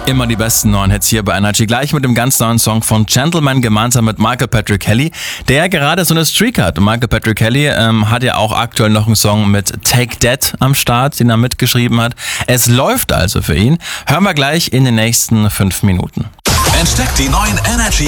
Immer die besten neuen Hits hier bei Energy. Gleich mit dem ganz neuen Song von Gentleman gemeinsam mit Michael Patrick Kelly, der gerade so eine Streak hat. Michael Patrick Kelly hat ja auch aktuell noch einen Song mit Take That am Start, den er mitgeschrieben hat. Es läuft also für ihn. Hören wir gleich in den nächsten 5 Minuten. Entdeckt die neuen Energy